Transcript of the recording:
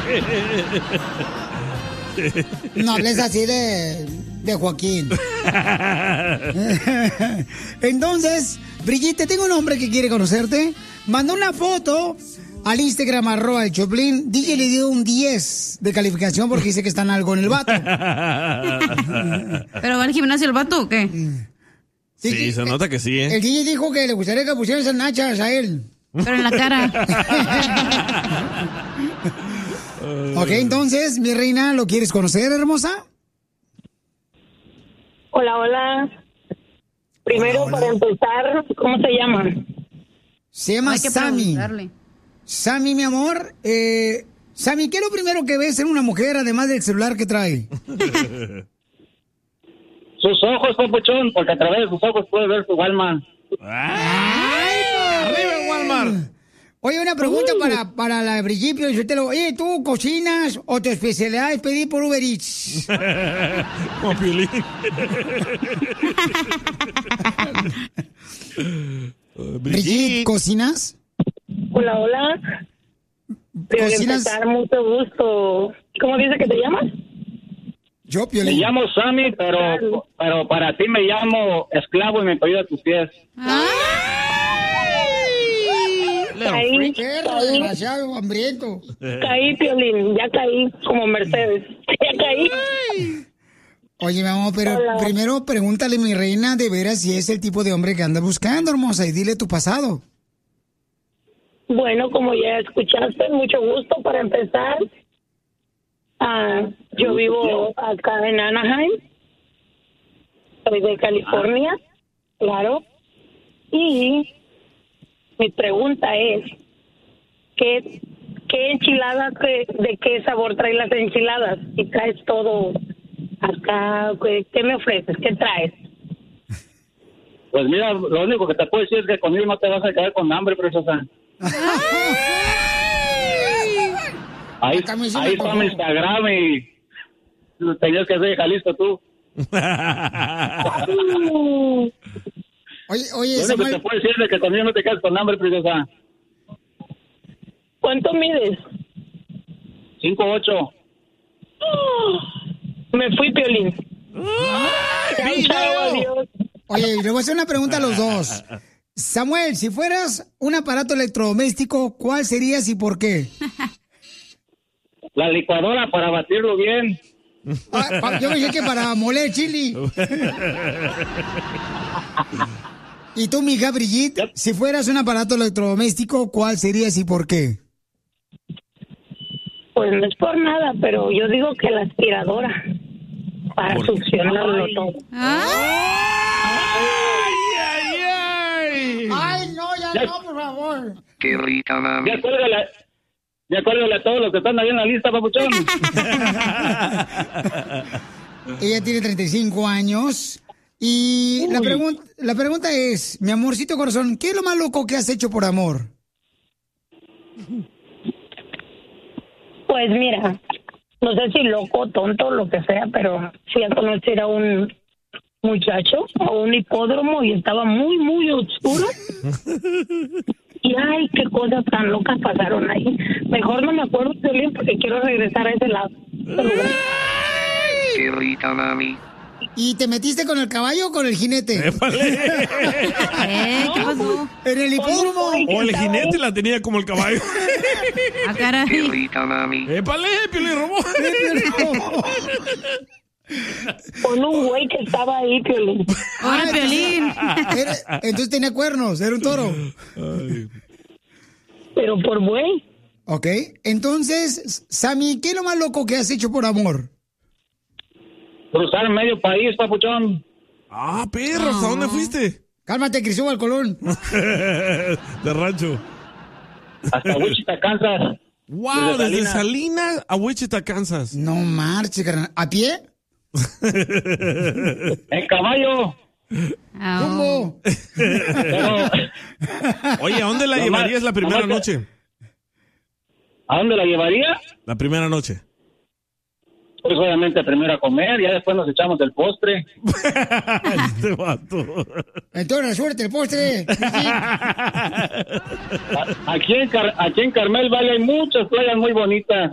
No hables así de Joaquín. Entonces, Brigitte, tengo un hombre que quiere conocerte. Mandó una foto al Instagram, @el Choplin. DJ le dio un 10 de calificación porque dice que está en algo en el vato. ¿Pero va al gimnasio el vato o qué? Sí, se nota que sí, ¿eh? El DJ dijo que le gustaría que pusieran esas nachas a él. Pero en la cara. Ok, entonces, mi reina, ¿lo quieres conocer, hermosa? Hola, hola. Primero, Hola, hola. para empezar, ¿cómo se llama? Se llama Hay que Sammy. preguntarle. Sammy, mi amor. Sammy, ¿qué es lo primero que ves en una mujer, además del celular que trae? Sus ojos, papuchón, porque a través de sus ojos puede ver su Walmart. ¡Arriba el Walmart! Oye, una pregunta para la Brillipio. Oye, ¿tú cocinas o tu especialidad es pedir por Uber Eats? Como Piolín. Brigitte, ¿cocinas? Hola, hola. Pero ¿Cocinas? empezar, mucho gusto. ¿Cómo dice que te llamas? Yo, Me Piolín. llamo Sammy, pero para ti me llamo esclavo y me apellido a tus pies. Caí, Perro desgraciado, hambriento. caí, Piolín, ya caí como Mercedes. Ya caí. Oye, mi amor, pero Hola. primero pregúntale, mi reina, de veras si es el tipo de hombre que anda buscando, hermosa, y dile tu pasado. Bueno, como ya escuchaste, mucho gusto para empezar. Yo vivo acá en Anaheim. Soy de California, claro. Y mi pregunta es, ¿qué enchilada, de qué sabor traen las enchiladas? Si traes todo acá, ¿qué me ofreces? ¿Qué traes? Pues mira, lo único que te puedo decir es que conmigo no te vas a quedar con hambre, preciosa. Ahí está mi Instagram y tenías que ser de Jalisco tú. Oye, Lo único que Samuel, te puedo decir es que conmigo no te quedas con hambre, preciosa. ¿Cuánto mides? 5'8". Me fui, Piolín. Chao, adiós. oye, le voy a hacer una pregunta a los dos. Samuel, si fueras un aparato electrodoméstico, ¿cuál serías y por qué? La licuadora para batirlo bien. Yo me dije que para moler chili. ¿Y tú, mija Brigitte, si fueras un aparato electrodoméstico, cuál serías y por qué? Pues no es por nada, pero yo digo que la aspiradora para succionarlo todo. Ay, no, ya no, por favor. Qué rica, mami. Ya cuélgale a todos los que están ahí en la lista, papuchón. Ella tiene 35 años. Y la pregunta es, mi amorcito corazón, ¿qué es lo más loco que has hecho por amor? Pues mira, no sé si loco, tonto, lo que sea, pero fui a conocer a un muchacho a un hipódromo y estaba muy, muy oscuro. Y ay, qué cosas tan locas pasaron ahí. Mejor no me acuerdo, Piolín, porque quiero regresar a ese lado. Qué rica, mami. ¿Y te metiste con el caballo o con el jinete? ¿Qué pasó? En el hipódromo. O el jinete la tenía como el caballo. Ah, caray. Qué rica, mami. ¡Épale, Piolín robó! Con un güey que estaba ahí, Piolín. Ahora, Piolín. Entonces tenía cuernos, era un toro. Pero por güey. Ok, entonces, Sammy, ¿qué es lo más loco que has hecho por amor? Cruzar medio país, papuchón. ¡Ah, perro! ¿Hasta dónde fuiste? Cálmate, Cristóbal Colón. De rancho. Hasta Wichita, Kansas. ¡Wow! Desde Salinas a Wichita, Kansas. No marches, carnal. ¿A pie? En caballo. ¿Cómo? Pero, Oye, ¿a dónde la llevarías la primera noche? ¿a dónde la llevaría? La primera noche. Pues obviamente primero a comer, ya después nos echamos el postre. Este vato. Entonces, la suerte, el postre. Aquí en Carmel Valley hay muchas playas muy bonitas.